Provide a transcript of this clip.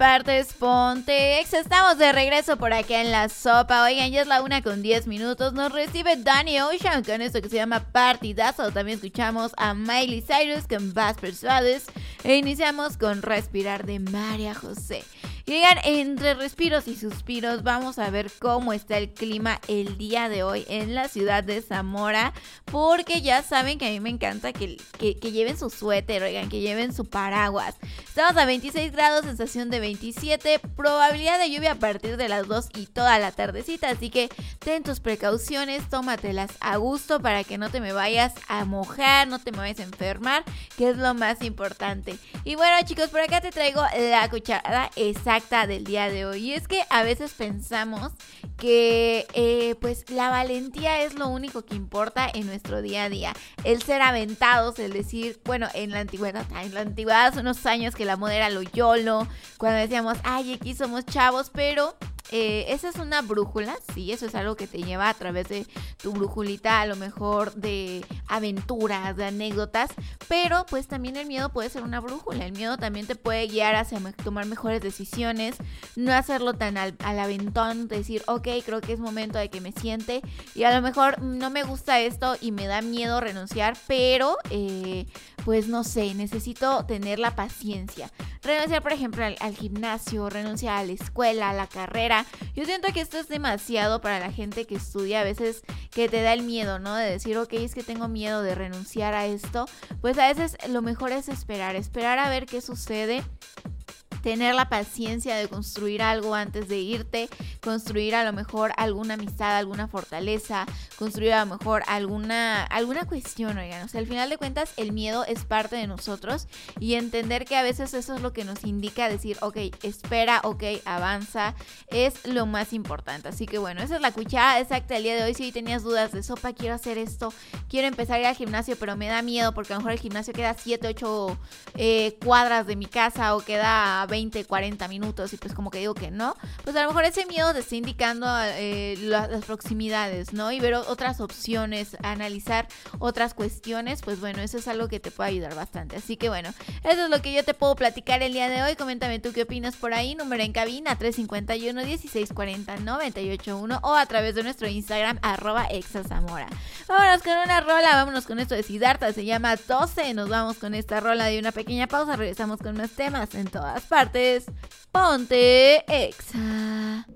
partes, ponte ex. Estamos de regreso por acá en La Sopa. Oigan, ya es la 1:10. Nos recibe Danny Ocean con esto que se llama Partidazo. También escuchamos a Miley Cyrus con Vas Persuades. E iniciamos con Respirar de María José. Y oigan, entre respiros y suspiros vamos a ver cómo está el clima el día de hoy en la ciudad de Zamora, porque ya saben que a mí me encanta que lleven su suéter, oigan, que lleven su paraguas. Estamos a 26 grados, sensación de 27, probabilidad de lluvia a partir de las 2 y toda la tardecita, así que ten tus precauciones, tómatelas a gusto para que no te me vayas a mojar, no te me vayas a enfermar, que es lo más importante. Y bueno, chicos, por acá te traigo la cucharada exacta del día de hoy. Y es que a veces pensamos que pues la valentía es lo único que importa en nuestro día a día. El ser aventados, el decir, bueno, en la antigüedad hace unos años que la moda era lo YOLO, cuando decíamos, ay, aquí somos chavos, pero esa es una brújula, sí, eso es algo que te lleva a través de tu brújulita, a lo mejor de aventuras, de anécdotas, pero pues también el miedo puede ser una brújula. El miedo también te puede guiar hacia tomar mejores decisiones, no hacerlo tan al aventón, decir, ok, creo que es momento de que me siente y a lo mejor no me gusta esto y me da miedo renunciar, pero pues no sé, necesito tener la paciencia. Renunciar, por ejemplo, al gimnasio, renunciar a la escuela, a la carrera. Yo siento que esto es demasiado para la gente que estudia, a veces que te da el miedo, ¿no? De decir, ok, es que tengo miedo de renunciar a esto. Pues a veces lo mejor es esperar a ver qué sucede. Tener la paciencia de construir algo antes de irte, construir a lo mejor alguna amistad, alguna fortaleza, construir a lo mejor alguna cuestión, oigan. O sea, al final de cuentas el miedo es parte de nosotros y entender que a veces eso es lo que nos indica decir, ok, espera, ok, avanza, es lo más importante. Así que bueno, esa es la cucharada exacta del día de hoy. Si tenías dudas de sopa, quiero hacer esto, quiero empezar a ir al gimnasio, pero me da miedo porque a lo mejor el gimnasio queda 7, 8 cuadras de mi casa o queda 20, 40 minutos y pues como que digo que no, pues a lo mejor ese miedo te está indicando las proximidades, ¿no? Y ver otras opciones, analizar otras cuestiones, pues bueno, eso es algo que te puede ayudar bastante. Así que bueno, eso es lo que yo te puedo platicar el día de hoy. Coméntame tú qué opinas por ahí, número en cabina 351-1640-981 o a través de nuestro Instagram @exazamora. Vámonos con una rola, vámonos con esto de Siddhartha, se llama 12, nos vamos con esta rola de una pequeña pausa, regresamos con más temas en todas partes. Ponte Exa.